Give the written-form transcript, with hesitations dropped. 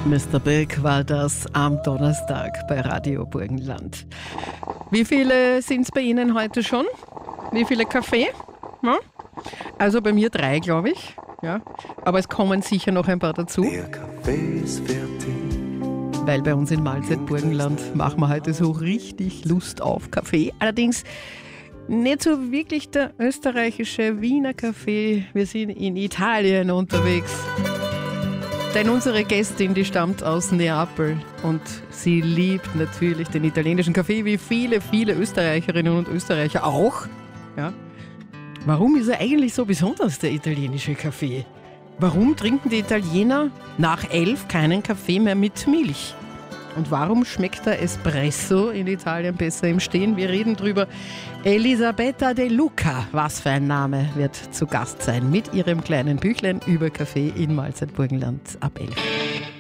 Mr. Big war das am Donnerstag bei Radio Burgenland. Wie viele sind es bei Ihnen heute schon? Wie viele Kaffee? Ja? Also bei mir 3, glaube ich. Ja. Aber es kommen sicher noch ein paar dazu. Der Kaffee ist fertig. Weil bei uns in Mahlzeit Burgenland machen wir heute so richtig Lust auf Kaffee. Allerdings nicht so wirklich der österreichische Wiener Kaffee. Wir sind in Italien unterwegs. Denn unsere Gästin, die stammt aus Neapel und sie liebt natürlich den italienischen Kaffee, wie viele, viele Österreicherinnen und Österreicher auch. Ja. Warum ist er eigentlich so besonders, der italienische Kaffee? Warum trinken die Italiener nach 11 keinen Kaffee mehr mit Milch? Und warum schmeckt der Espresso in Italien besser im Stehen? Wir reden drüber. Elisabetta De Luca, was für ein Name, wird zu Gast sein mit ihrem kleinen Büchlein über Kaffee in Mahlzeit Burgenland ab 11.